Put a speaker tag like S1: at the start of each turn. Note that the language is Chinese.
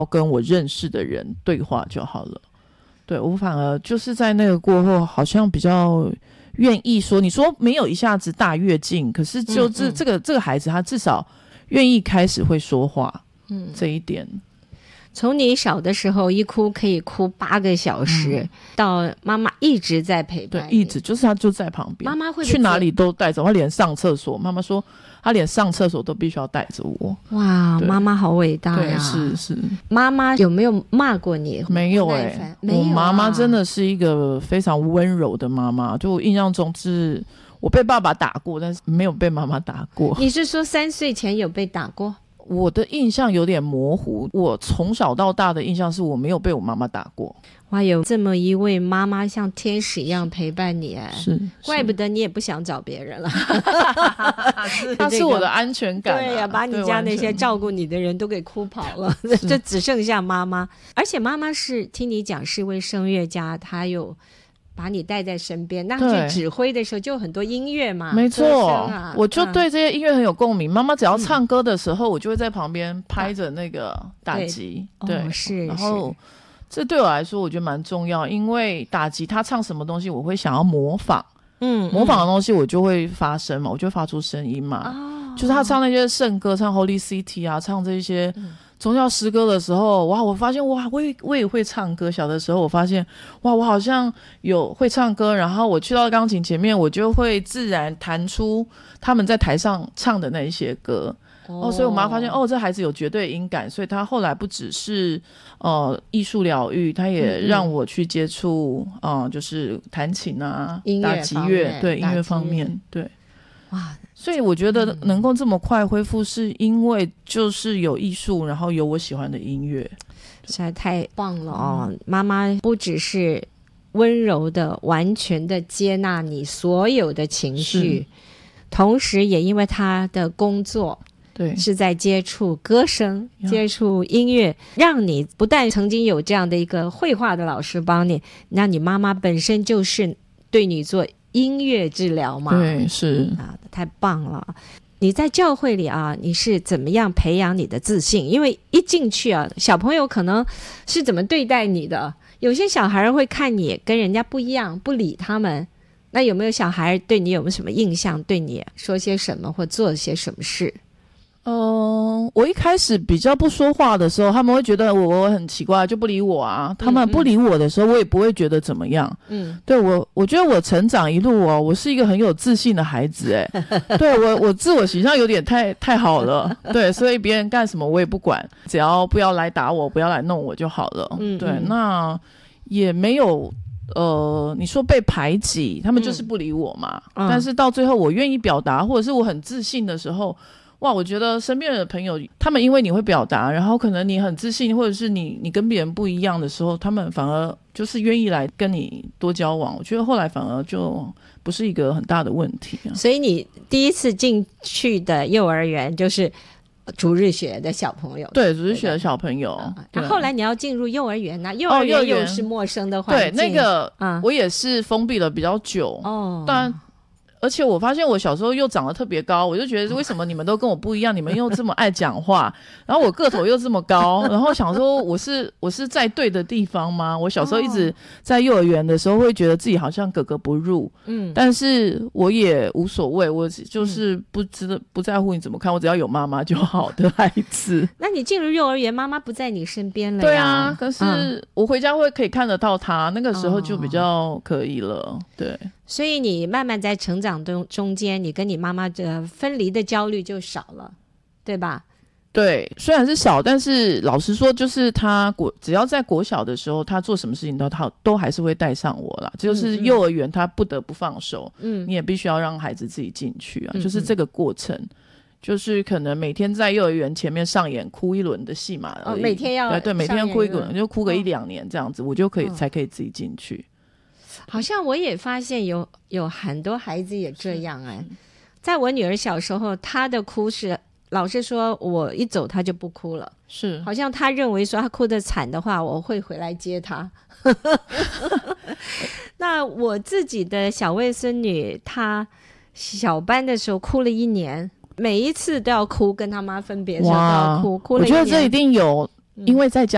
S1: 跟我认识的人对话就好了。对，我反而就是在那个过后好像比较愿意说，你说没有一下子大跃进，可是就这个孩子他至少愿意开始会说话，这一点。
S2: 从你小的时候一哭可以哭8个小时，到妈妈一直在陪伴你，
S1: 对，一直就是他就在旁边，
S2: 妈妈会
S1: 去哪里都带着我，他连上厕所，妈妈说他连上厕所都必须要带着我。
S2: 哇，妈妈好伟大呀！
S1: 对，是。
S2: 妈妈有没有骂过你？
S1: 没有
S2: 没有啊。
S1: 我妈妈真的是一个非常温柔的妈妈，就我印象中是我被爸爸打过，但是没有被妈妈打过。
S2: 你是说3岁前有被打过？
S1: 我的印象有点模糊，我从小到大的印象是我没有被我妈妈打过。
S2: 哇，有这么一位妈妈像天使一样陪伴你，
S1: 是
S2: 怪不得你也不想找别人了。
S1: 她是我的安全感，
S2: 对呀，把你家那些照顾你的人都给哭跑了，就只剩下妈妈。而且妈妈是听你讲是位声乐家，她有把你带在身边，那去指挥的时候就有很多音乐嘛。
S1: 没错，我就对这些音乐很有共鸣。妈妈只要唱歌的时候，我就会在旁边拍着那个打击。对，
S2: 是。
S1: 然后这对我来说我觉得蛮重要，因为打击他唱什么东西我会想要模仿，模仿的东西我就会发声嘛，我就会发出声音嘛。就是他唱那些圣歌，唱 Holy City 啊，唱这些宗教诗歌的时候，哇，我发现哇，我也会唱歌。小的时候我发现哇，我好像有会唱歌，然后我去到钢琴前面，我就会自然弹出他们在台上唱的那一些歌。所以我妈发现这孩子有绝对音感，所以他后来不只是艺术疗愈，他也让我去接触就是弹琴啊，打击乐，对，音乐方面，对。哇，所以我觉得能够这么快恢复，是因为就是有艺术，然后有我喜欢的音乐，
S2: 实在太棒了妈妈不只是温柔的完全的接纳你所有的情绪，同时也因为她的工作
S1: 对
S2: 是在接触歌声，接触音乐，让你不但曾经有这样的一个绘画的老师帮你，那你妈妈本身就是对你做音乐治疗嘛。
S1: 对，是
S2: 太棒了。你在教会里你是怎么样培养你的自信？因为一进去小朋友可能是怎么对待你的，有些小孩会看你跟人家不一样，不理他们。那有没有小孩对你有没有什么印象，对你说些什么或做些什么事？
S1: 我一开始比较不说话的时候，他们会觉得我很奇怪，就不理我啊。他们不理我的时候，我也不会觉得怎么样。对，我觉得我成长一路我是一个很有自信的孩子对，我自我形象有点太好了。对，所以别人干什么我也不管，只要不要来打我，不要来弄我就好了。对，那也没有你说被排挤，他们就是不理我嘛。但是到最后我愿意表达，或者是我很自信的时候，哇，我觉得身边的朋友，他们因为你会表达，然后可能你很自信，或者是你跟别人不一样的时候，他们反而就是愿意来跟你多交往。我觉得后来反而就不是一个很大的问题
S2: 所以你第一次进去的幼儿园就是主日学的小朋友？
S1: 对，主日学的小朋友。
S2: 后来你要进入幼儿园幼儿园又是陌生的环境。
S1: 对，那个我也是封闭了比较久。但而且我发现我小时候又长得特别高，我就觉得为什么你们都跟我不一样，你们又这么爱讲话，然后我个头又这么高，然后想说我是在对的地方吗？我小时候一直在幼儿园的时候会觉得自己好像格格不入，但是我也无所谓，我就是不在乎你怎么看，我只要有妈妈就好的孩子。
S2: 那你进入幼儿园，妈妈不在你身边了呀？
S1: 对啊，可是我回家可以看得到她，那个时候就比较可以了。对，
S2: 所以你慢慢在成长中间，你跟你妈妈的分离的焦虑就少了，对吧？
S1: 对，虽然是少，但是老实说，就是他只要在国小的时候，他做什么事情都还是会带上我啦。就是幼儿园他不得不放手，你也必须要让孩子自己进去啊。就是这个过程，就是可能每天在幼儿园前面上演哭一轮的戏码而已。
S2: 每天要
S1: 对，每天哭一轮，就哭个1-2年这样子，我就才可以自己进去。
S2: 好像我也发现有很多孩子也这样在我女儿小时候，她的哭是老师说我一走她就不哭了，是好像她认为说她哭得惨的话，我会回来接她。那我自己的小外孙女，她小班的时候哭了1年，每一次都要哭，跟她妈分别的时候都要哭了1年。
S1: 我觉得这一定有，因为在家